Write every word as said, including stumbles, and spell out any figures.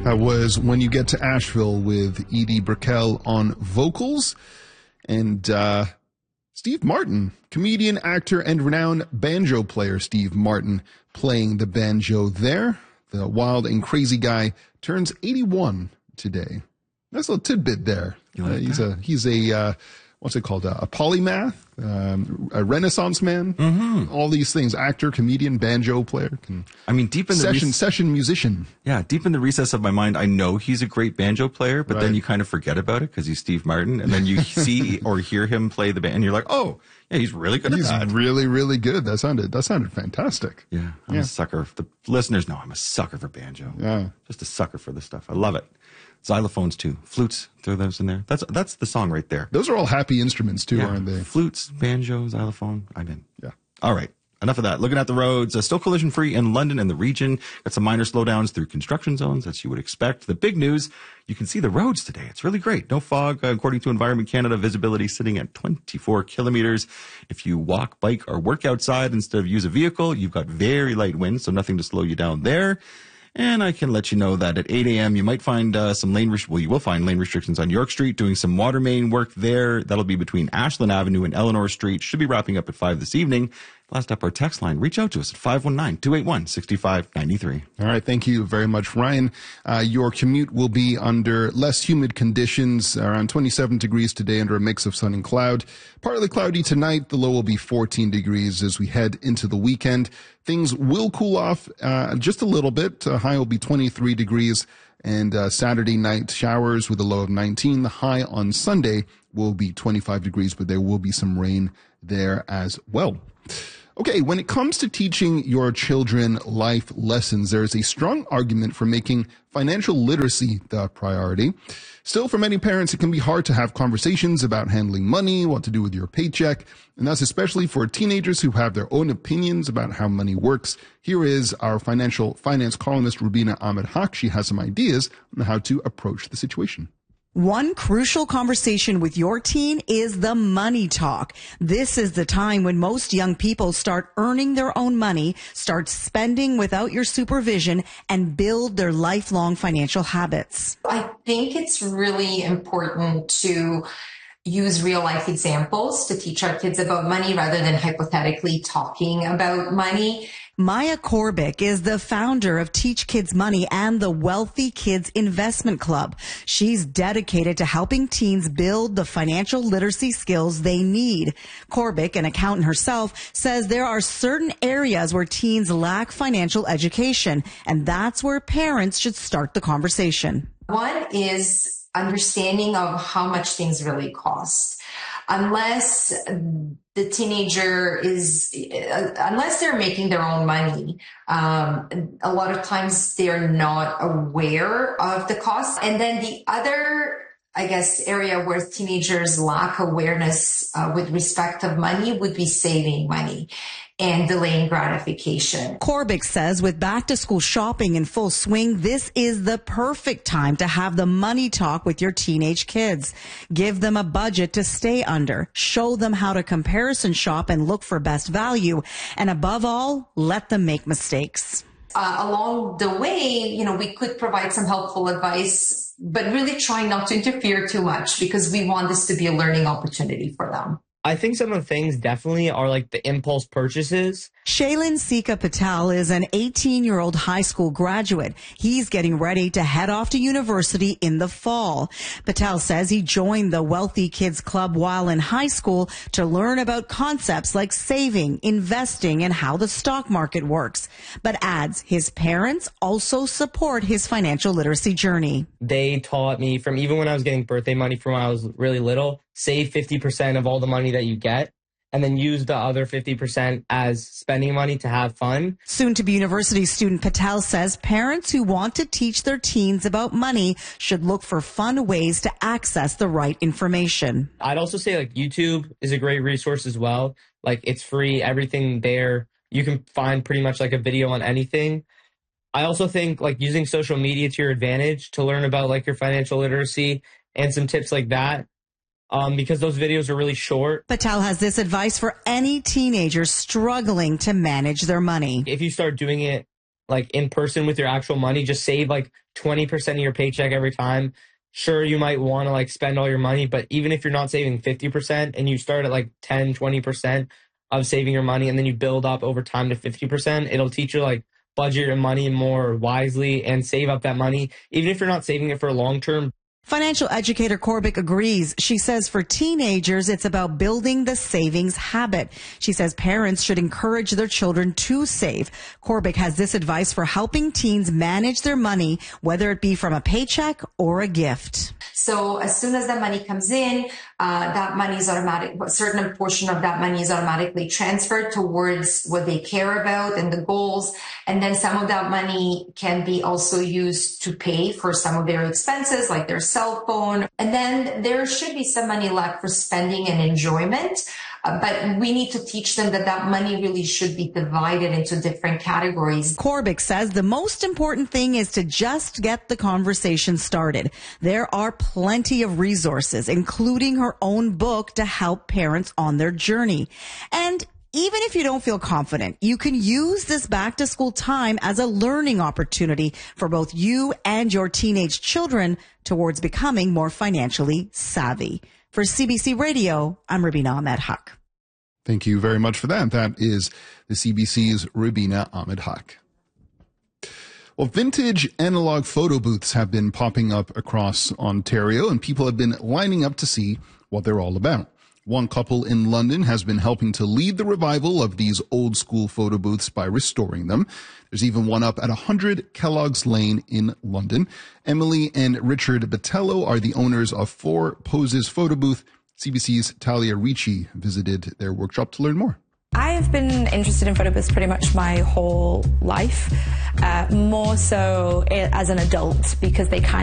That was When You Get to Asheville with Edie Brickell on vocals. And uh, Steve Martin, comedian, actor, and renowned banjo player Steve Martin, playing the banjo there. The wild and crazy guy turns eighty-one today. Nice little tidbit there. You like uh, he's that? a he's a uh, what's it called? Uh, a polymath, um, a Renaissance man. Mm-hmm. All these things: actor, comedian, banjo player. Can, I mean, deep in the session rec- session musician. yeah, deep in the recess of my mind, I know he's a great banjo player, but Right. then you kind of forget about it because he's Steve Martin, and then you see or hear him play the band, and you're like, oh, yeah, he's really good He's at that. really, really good. That sounded that sounded fantastic. Yeah, I'm Yeah. a sucker. The listeners know I'm a sucker for banjo. Yeah. Just a sucker for this stuff. I love it. Xylophones too. Flutes, throw those in there. That's that's the song right there. Those are all happy instruments too, Yeah. aren't they? Flutes, banjo, xylophone. I'm in. Yeah. All right. Enough of that. Looking at the roads, uh, still collision free in London and the region. Got some minor slowdowns through construction zones, as you would expect. The big news, you can see the roads today. It's really great. No fog, uh, according to Environment Canada. Visibility sitting at twenty-four kilometers. If you walk, bike, or work outside instead of use a vehicle, you've got very light winds, so nothing to slow you down there. And I can let you know that at eight a.m. you might find uh, some lane, res- well, you will find lane restrictions on York Street, doing some water main work there. That'll be between Ashland Avenue and Eleanor Street. Should be wrapping up at five this evening. Last up, our text line. Reach out to us at five one nine, two eight one, six five nine three. All right. Thank you very much, Ryan. Uh, your commute will be under less humid conditions, around twenty-seven degrees today under a mix of sun and cloud. Partly cloudy tonight. The low will be fourteen degrees as we head into the weekend. Things will cool off uh, just a little bit. Uh, high will be twenty-three degrees. And uh, Saturday night showers with a low of nineteen. The high on Sunday will be twenty-five degrees, but there will be some rain there as well. Okay, when it comes to teaching your children life lessons, there is a strong argument for making financial literacy the priority. Still, for many parents, it can be hard to have conversations about handling money, what to do with your paycheck, and that's especially for teenagers who have their own opinions about how money works. Here is our financial finance columnist, Rubina Ahmed Haq. She has some ideas on how to approach the situation. One crucial conversation with your teen is the money talk. This is the time when most young people start earning their own money, start spending without your supervision, and build their lifelong financial habits. I think it's really important to use real life examples to teach our kids about money rather than hypothetically talking about money. Maya Korbick is the founder of Teach Kids Money and the Wealthy Kids Investment Club. She's dedicated to helping teens build the financial literacy skills they need. Korbick, an accountant herself, says there are certain areas where teens lack financial education, and that's where parents should start the conversation. One is understanding of how much things really cost. Unless the teenager is, uh, unless they're making their own money, um, a lot of times they're not aware of the cost. And then the other, I guess, area where teenagers lack awareness uh, with respect of money would be saving money and delaying gratification. Korbick says with back to school shopping in full swing, this is the perfect time to have the money talk with your teenage kids. Give them a budget to stay under. Show them how to comparison shop and look for best value. And above all, let them make mistakes. Uh, along the way, you know, we could provide some helpful advice, but really trying not to interfere too much because we want this to be a learning opportunity for them. I think some of the things definitely are like the impulse purchases. Shailin Sika Patel is an eighteen-year-old high school graduate. He's getting ready to head off to university in the fall. Patel says he joined the Wealthy Kids Club while in high school to learn about concepts like saving, investing, and how the stock market works. But adds his parents also support his financial literacy journey. They taught me from even when I was getting birthday money from when I was really little, save fifty percent of all the money that you get, and then use the other fifty percent as spending money to have fun. Soon-to-be university student Patel says parents who want to teach their teens about money should look for fun ways to access the right information. I'd also say like YouTube is a great resource as well. Like it's free, everything there. You can find pretty much like a video on anything. I also think like using social media to your advantage to learn about like your financial literacy and some tips like that. Um, because those videos are really short. Patel has this advice for any teenager struggling to manage their money. If you start doing it like in person with your actual money. Just save like twenty percent of your paycheck every time. Sure, you might want to like spend all your money, but even if you're not saving fifty percent and you start at like ten, twenty percent of saving your money and then you build up over time to fifty percent, it'll teach you like budget your money more wisely and save up that money, even if you're not saving it for long term. Financial educator Corbic agrees. She says for teenagers, it's about building the savings habit. She says parents should encourage their children to save. Corbic has this advice for helping teens manage their money, whether it be from a paycheck or a gift. So as soon as that money comes in, uh, that money is automatic, a certain portion of that money is automatically transferred towards what they care about and the goals. And then some of that money can be also used to pay for some of their expenses, like their cell phone. And then there should be some money left for spending and enjoyment. Uh, but we need to teach them that that money really should be divided into different categories. Corbic says the most important thing is to just get the conversation started. There are plenty of resources, including her own book, to help parents on their journey. And even if you don't feel confident, you can use this back to school time as a learning opportunity for both you and your teenage children towards becoming more financially savvy. For C B C Radio, I'm Rubina Ahmed Haq. Thank you very much for that. That is the C B C's Rubina Ahmed Haq. Well, vintage analog photo booths have been popping up across Ontario, and people have been lining up to see what they're all about. One couple in London has been helping to lead the revival of these old school photo booths by restoring them. There's even one up at one hundred Kellogg's Lane in London. Emily and Richard Batello are the owners of Four Poses Photo Booth. C B C's Talia Ricci visited their workshop to learn more. I have been interested in photo booths pretty much my whole life, uh, more so as an adult because they kind